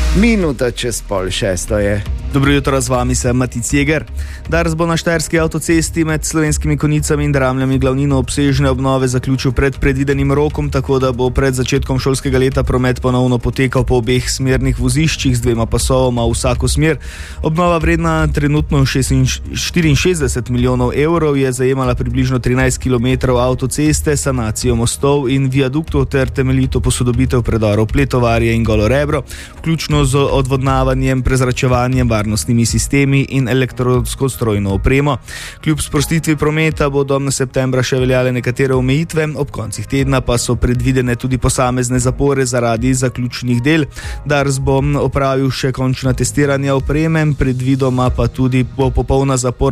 Minuta čez 5:30 je. Dobro jutro, z vami sem Matic Jeger. Dars bo na štajerski avtocesti med Slovenskimi Konjicami in Dramljami glavnino obsežne obnove zaključil pred predvidenim rokom, tako da bo pred začetkom šolskega leta promet ponovno potekal po obeh smernih voziščih z 2 pasovoma v vsako smer. Obnova vredna trenutno 64 milijonov evrov je zajemala približno 13 km avtoceste, sanacijo mostov in viaduktov ter temeljito posodobitev predorov Pletovarje in Golo Rebro, vključno z odvodnavanjem, prezračevanjem, varnostnimi sistemi in elektronsko strojno opremo. Kljub sprostitvi prometa bodo do septembra še veljale nekatere omejitve, ob koncih tedna pa so predvidene tudi posamezne zapore zaradi zaključnih del. Dars bo opravil še končna testiranja opreme, predvidoma pa tudi popolna zapora